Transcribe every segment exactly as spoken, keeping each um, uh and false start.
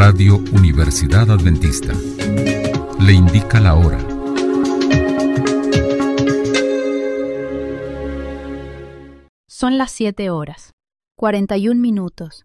Radio Universidad Adventista. Le indica la hora. Son las siete horas, cuarenta y un minutos.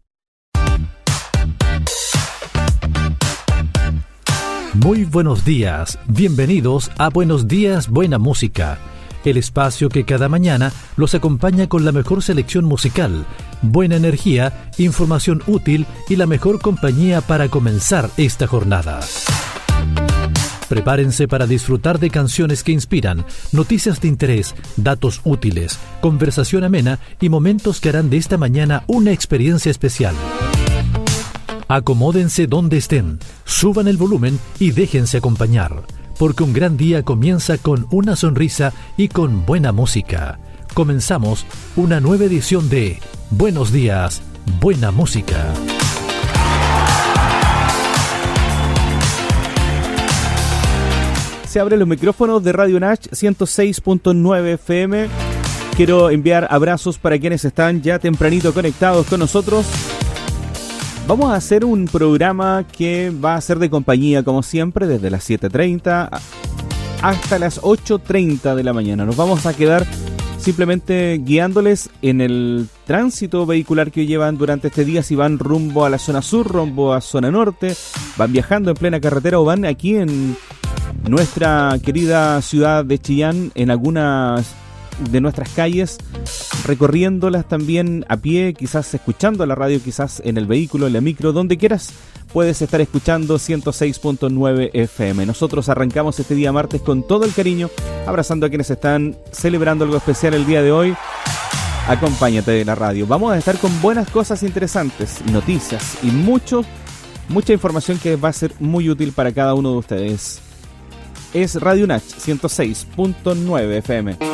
Muy buenos días, bienvenidos a Buenos Días, Buena Música, el espacio que cada mañana los acompaña con la mejor selección musical, buena energía, información útil y la mejor compañía para comenzar esta jornada. Prepárense para disfrutar de canciones que inspiran, noticias de interés, datos útiles, conversación amena y momentos que harán de esta mañana una experiencia especial. Acomódense donde estén, suban el volumen y déjense acompañar, porque un gran día comienza con una sonrisa y con buena música. Comenzamos una nueva edición de Buenos Días, Buena Música. Se abren los micrófonos de Radio Nach ciento seis punto nueve F M. Quiero enviar abrazos para quienes están ya tempranito conectados con nosotros. Vamos a hacer un programa que va a ser de compañía, como siempre, desde las siete treinta hasta las ocho treinta de la mañana. Nos vamos a quedar simplemente guiándoles en el tránsito vehicular que llevan durante este día, si van rumbo a la zona sur, rumbo a zona norte, van viajando en plena carretera o van aquí en nuestra querida ciudad de Chillán, en algunas de nuestras calles, recorriéndolas también a pie, quizás escuchando la radio, quizás en el vehículo, en la micro, donde quieras puedes estar escuchando ciento seis punto nueve F M. Nosotros arrancamos este día martes con todo el cariño, abrazando a quienes están celebrando algo especial el día de hoy. Acompáñate de la radio. Vamos a estar con buenas cosas interesantes, noticias y mucho, mucha información que va a ser muy útil para cada uno de ustedes. Es Radio Nach ciento seis punto nueve F M.